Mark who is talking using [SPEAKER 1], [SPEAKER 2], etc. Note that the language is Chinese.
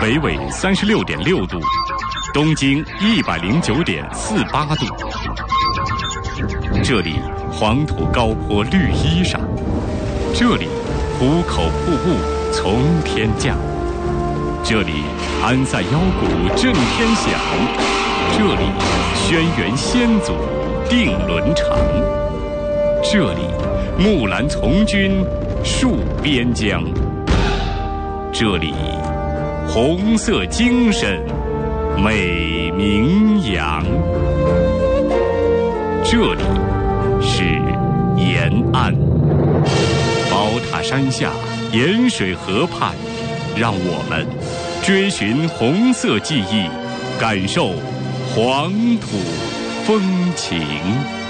[SPEAKER 1] 北纬36.6度，东经109.48度。这里黄土高坡绿衣裳，这里壶口瀑布从天降，这里安塞腰鼓震天响，这里轩辕先祖定伦常，这里木兰从军戍边疆，这里红色精神美名扬，这里是延安。宝塔山下，盐水河畔，让我们追寻红色记忆，感受黄土风情。